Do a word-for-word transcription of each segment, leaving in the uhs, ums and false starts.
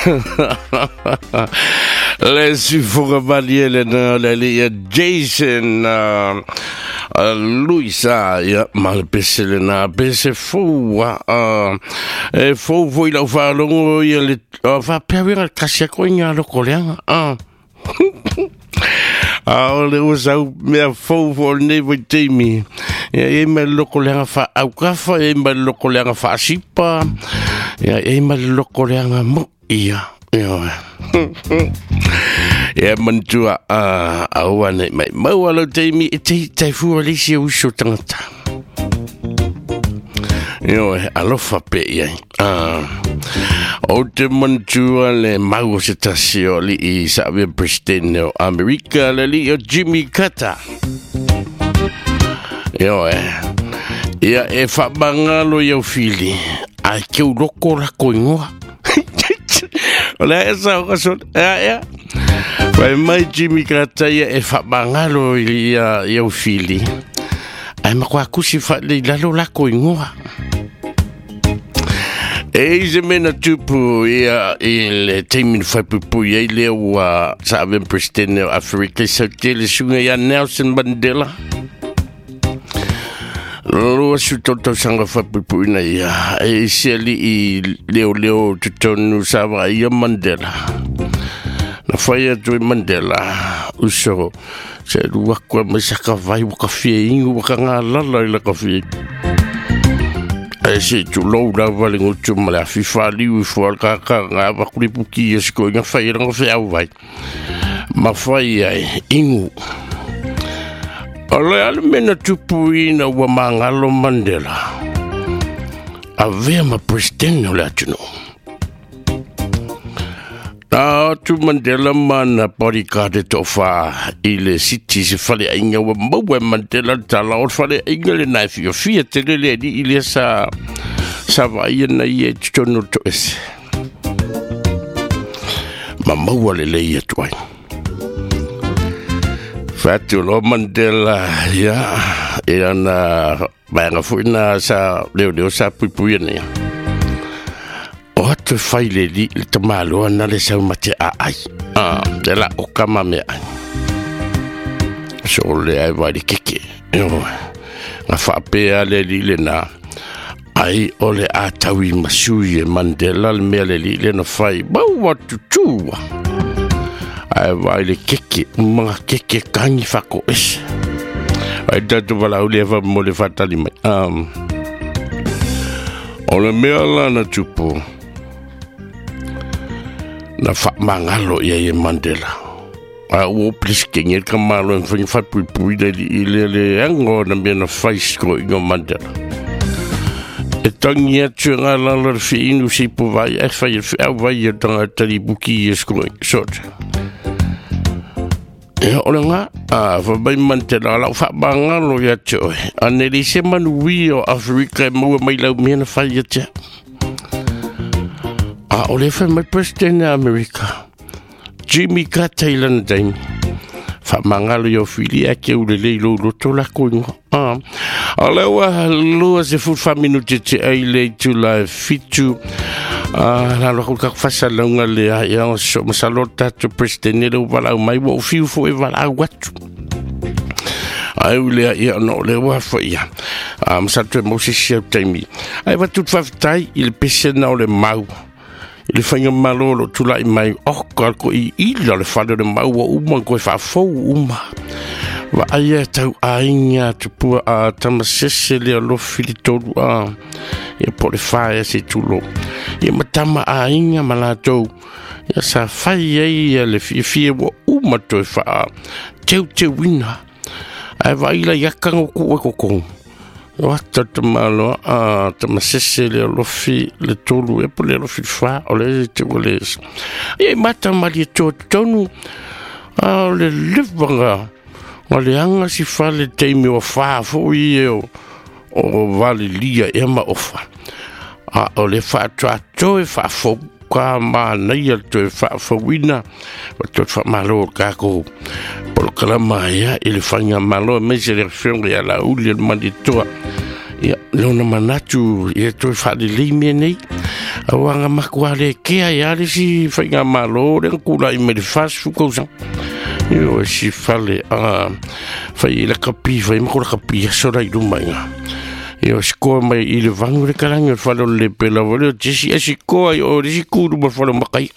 Let's for Valiel and Jason uh, uh, Luisa ya malpeselena bese fo uh e fo foi la falongo ya le va per kasia konya lo koleanga ah ah le usa me fo for never temi e me lo koleanga fa au kafa e me lo koleanga fa sipa ya e me lo koleanga mo ia e mantua a awane mai mawalo temi e te te fu alisi uso tangata yo alofa pe ia ah o te mantua le mau se tasio li i sabe presidente o America le li o Jimmy Carter yo e ia e fa bangalo yo fili a ke loko la koingoa Ola esa o so ya ya. Vai mai Jimmy Carter e fa bangalo ia ia o fili. Ai ma kwa kusi fa le lalo la ko ingoa. E je mena tupu ia il team fa pupu ia le wa sabe presidente Afrika se que le sunga ya Nelson Mandela. Lo su toto sanga fa pupu ina ia e se li i leo leo tutonu sava ia Mandela na faia tu Mandela uso se lua kwa masaka vai waka fie ingu waka ngā lala ila ka fie e se tu lou la vale ngotu mala fifa liu fo ka ka ngā wakuri puki e sko inga faia rango fie au vai ma faia ingu Ole ale mena tupu ina wa mangalo Mandela. Avea ma presidente ole atuno. Ah, tu Mandela mana parikade tofa ile city se fale inga wa mwa Mandela tala o fale inga le naifi o fia tele le di ile sa sa va ina ye tono to es. Mama wale le ye twai. Fatu lo Mandela ya ina banga fuina sa leo leo sa pupuia ne o te faile li te malo na le sa mate a ai ah de la o kama me ai so le ai vai keke yo na fa pe ale li le na ai ole a tawi masui Mandela le me le li le no fai ba watu tu ai vai le keke mga keke kangi fako es ai tatu wala ule fa mo le fatali mai um ole mea la na tupu na fa mangalo ia ye Mandela a o plis kenyer kamalo en fin fa pu pu de ile le ango na me na face ko ingo Mandela e tangia tsunga la la fi inu si pu vai e fa ye fa vai tanga tali buki sko sot e ole nga a fa bai Mandela la fa bangalo ya cho aneli se manui o Afrika mo mai la me na fa ye cha a ole fa mai president America Jimmy Carter London fa mangalo yo fili a ke ule le lo lo to la ko ah ala wa lo se fu fa minute te ai le tu la fitu ah la lo ka fa sa longa le ya so masalota to president le wala mai wo fiu fo e wala wat ai ule ya no le wa fa ya am sa to mo se se taimi ai va tout fa tai il pese na le mau il fanga malolo tu la mai okka ko i ila le fado de mau uma ko fa fo uma va ai tau ainga tu pu a tamasese le lo filito a e por fa ese tulo e matama ainga malato ya sa fai ai le fi fi uma to fa teu te wina ai va ila yakang ko ko ko Wata te malo a te masese le lofi le tolu e po le lofi fa o le te goles. E mata mali to tonu a le livanga o le anga si fa le teimi o fa fo i e o o vale lia e ma ofa. A o le fa tra to e fa fo ka ma nei al to e fa fo wina o to fa malo ka ko por kala maya ele fanga malo me se le fenga ya la uli el manditoa ya lona manatu e to fa de limi nei awanga makuale kia yale si fainga malo le kula i me le fasu kosa yo si fale a fai la kapi fai mo la kapi so dai lumanga yo sko mai i le vangu le kalanga falo le pela vole jesi esi ko ai o risi kuru mo falo makai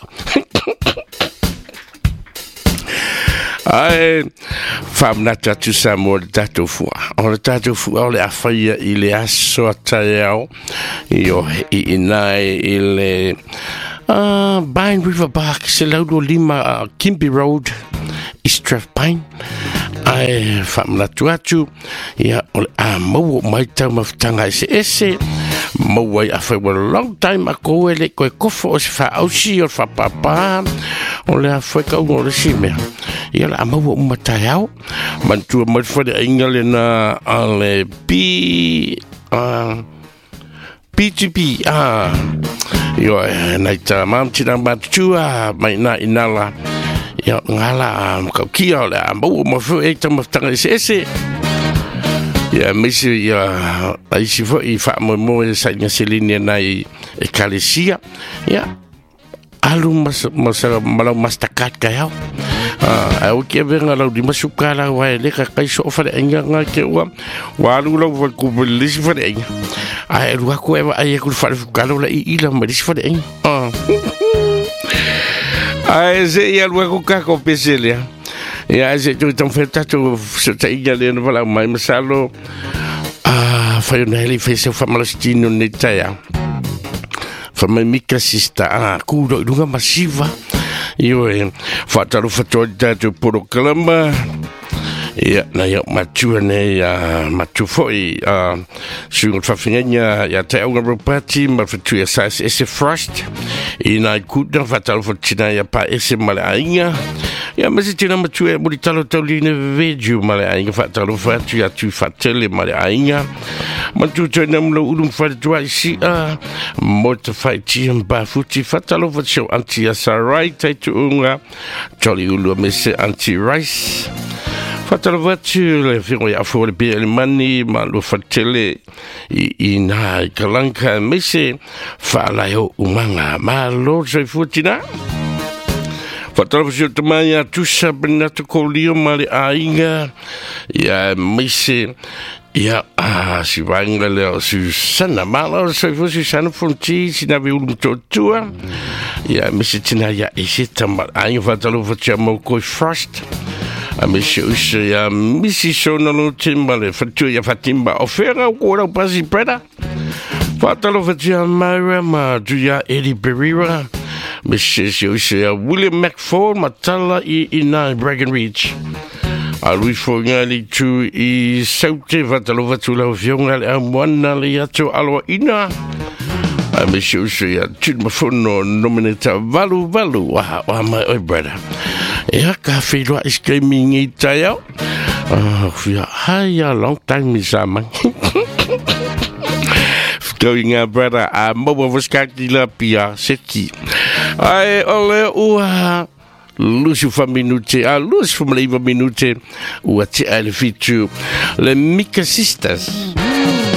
ai fam na tatu sa mo tatu fu o tatu fu o le afia i le aso ataiao yo i nai i le ah Pine River Park se laudo lima Kimby Road East Strathpine ai fam na tuatu ya o a mo mai tau maftanga ese ese mo wai a for a long time ago ele ko kofo o fa ausi o fa papa o le fa ka o le sime ia la mo mo mataiao man tu mo fa de ingale na ale pi ah P T P ah yo na ta mam tina matua mai na inala ya ngala ka kia la mo mo fo e ta maftanga ese ese ya misi ya ai si fo i fa mo mo sa nya seline na i kalesia ya alu mas mas malau mastakat ka ya ah au ke venga la di masukala wa le ka kai so fa enga nga ke wa wa lu lo ko belis fa enga ai lu ko e ai ku fa ka lo la i la ma dis fa enga ah ai se ya lu ko ka ko peselia ya se tu tan feta tu se ta igale no vala mai masalo ah fa una heli fese fa malastino netaya fa mai mika sista ah ku do dunga masiva io e fa taru fa to da tu poro kalama ya na ya matua ne ya matu foi ah sungo fa finganya ya te au ngro party ma fa tu ya sa ese frost ina ku da fa taru fa tina ya pa ese mala ainga ya masi tina matu e muri talo tauline veju mala ainga fa taru fa tu ya tu fa tele mala ainga matu tu na mlo ulum fa tu si a mo te fa ti ba futi fa taru fa show anti ya sa right tu unga jolly ulu mese anti rice fatalo vatu le figo ya fo le pe le mani ma lo fatele i na kalanka mese fa la yo umanga ma lo se futina fatalo vatu te maya tu sa benato kolio male ainga ya mese ya ah si vanga le su sana malo se fu si sana fonti si na vi un totua ya mese tina ya isi tamba ainga fatalo vatu mo ko frost a misi usa ya misi sona no timbale fatu ya fatimba ofera ko pasi preda fatalo fatia mara ma dia Eddie Pereira misi usa ya William McFall matala i ina Bracken Ridge a lui fongali tu i saute fatalo fatu la fionga a mwana le ato alo ina a misi usa ya tu mafono nominata valu valu wa wa my brother ya ka filo is gaming itaya ah ya haya long time mi sama going a brother a mo was kakila pia seki ai ole ua lusu fa minute a lusu fa minute ua te alfitu le Mika Sisters